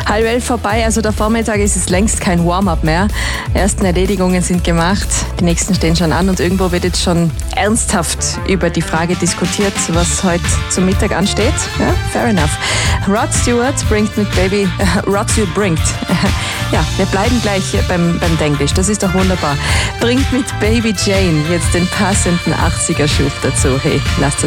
11:30 vorbei, also der Vormittag ist es längst kein Warm-up mehr. Ersten Erledigungen sind gemacht, die nächsten stehen schon an und irgendwo wird jetzt schon ernsthaft über die Frage diskutiert, was heute zum Mittag ansteht. Ja, fair enough. Rod Stewart bringt. Ja, wir bleiben gleich beim Denglisch, das ist doch wunderbar. Bringt mit Baby Jane jetzt den passenden 80er-Schub dazu. Hey, lasst euch